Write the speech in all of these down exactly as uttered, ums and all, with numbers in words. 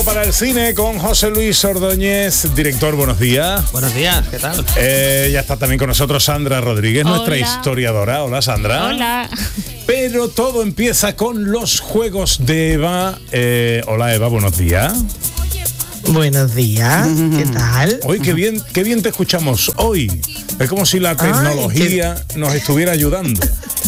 para el cine con José Luis Ordóñez. Director, buenos días. Buenos días, ¿qué tal? Eh, ya está también con nosotros Sandra Rodríguez, Hola. Nuestra historiadora. Hola, Sandra. Hola. Pero todo empieza con los juegos de Eva. Eh, hola, Eva, buenos días. Buenos días, ¿qué tal? Hoy qué bien, qué bien te escuchamos hoy. Es como si la tecnología Ay, nos estuviera ayudando.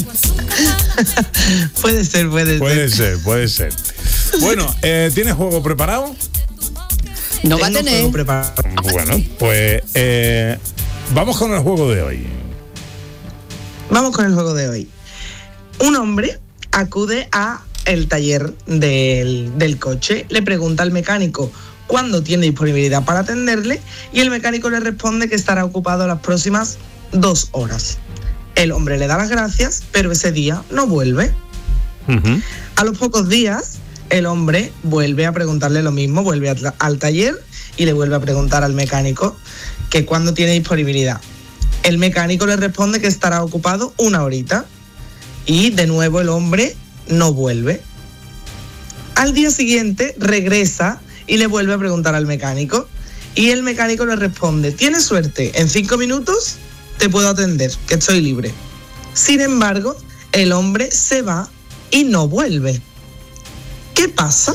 puede ser, puede, puede ser. ser. Puede ser, puede ser. Bueno, eh, ¿tienes juego preparado? No va a tener. Bueno, pues eh, vamos con el juego de hoy. Vamos con el juego de hoy. Un hombre acude a el taller del, del coche, le pregunta al mecánico cuándo tiene disponibilidad para atenderle y el mecánico le responde que estará ocupado las próximas dos horas. El hombre le da las gracias, pero ese día no vuelve. Uh-huh. A los pocos días, el hombre vuelve a preguntarle lo mismo, vuelve a, al taller y le vuelve a preguntar al mecánico que cuándo tiene disponibilidad. El mecánico le responde que estará ocupado una horita y de nuevo el hombre no vuelve. Al día siguiente regresa y le vuelve a preguntar al mecánico y el mecánico le responde: tienes suerte, en cinco minutos te puedo atender, que estoy libre. Sin embargo, el hombre se va y no vuelve. ¿Qué pasa?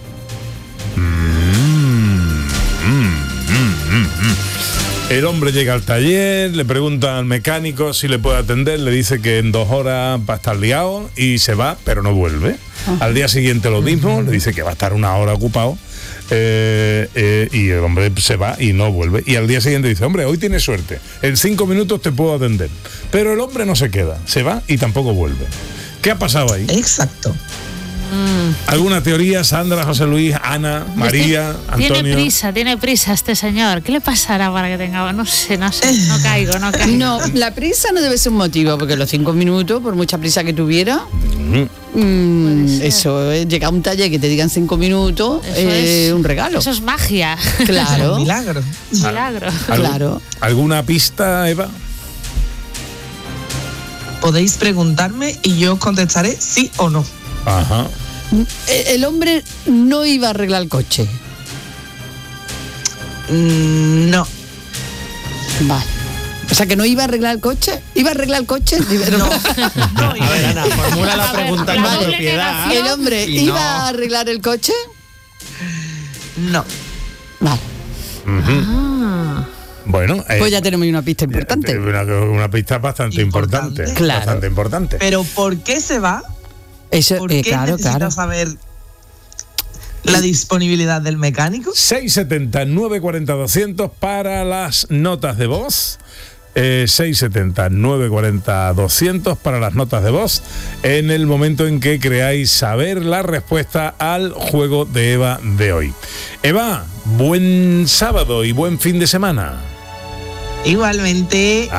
El hombre llega al taller, le pregunta al mecánico si le puede atender, le dice que en dos horas va a estar liado y se va, pero no vuelve. Uh-huh. Al día siguiente lo mismo, uh-huh. le dice que va a estar una hora ocupado eh, eh, y el hombre se va y no vuelve. Y al día siguiente dice: hombre, hoy tienes suerte, en cinco minutos te puedo atender. Pero el hombre no se queda, se va y tampoco vuelve. ¿Qué ha pasado ahí? Exacto. Mm. ¿Alguna teoría, Sandra, José Luis, Ana, María, Antonio? Tiene prisa, tiene prisa este señor. ¿Qué le pasará para que tenga? No sé, no sé, no caigo, no caigo. No, la prisa no debe ser un motivo, porque los cinco minutos, por mucha prisa que tuviera, mm. Mm, eso, eh, llega a un taller que te digan cinco minutos, es eh, un regalo. Eso es magia. Claro. Un milagro. Milagro. Claro. ¿Alguna pista, Eva? Podéis preguntarme y yo os contestaré sí o no. Ajá. El hombre no iba a arreglar el coche. Mm, no. Vale. O sea, que no iba a arreglar el coche. ¿Iba a arreglar el coche? No. no a ver, Ana, formula la pregunta con la propiedad. ¿El hombre y iba no. a arreglar el coche? No. Vale. Uh-huh. Ah. Bueno, eh, pues ya tenemos una pista importante. Una, una pista bastante importante. importante. Claro. Bastante importante. Pero ¿por qué se va? Eso, ¿Por eh, qué claro, necesita claro. saber la disponibilidad del mecánico? seis setenta, nueve cuarenta, doscientos para las notas de voz. Eh, seis setenta, nueve cuarenta, doscientos para las notas de voz en el momento en que creáis saber la respuesta al juego de Eva de hoy. Eva, buen sábado y buen fin de semana. Igualmente.